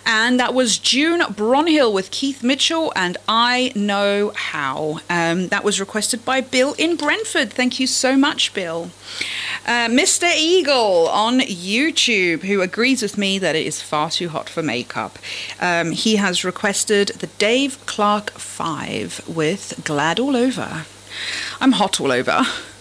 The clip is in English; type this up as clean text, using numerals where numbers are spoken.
And that was June Bronhill with Keith Mitchell and I Know How. That was requested by Bill in Brentford. Thank you so much, Bill. Mr. Eagle on YouTube, who agrees with me that it is far too hot for makeup. He has requested the Dave Clark 5 with Glad All Over. I'm hot all over.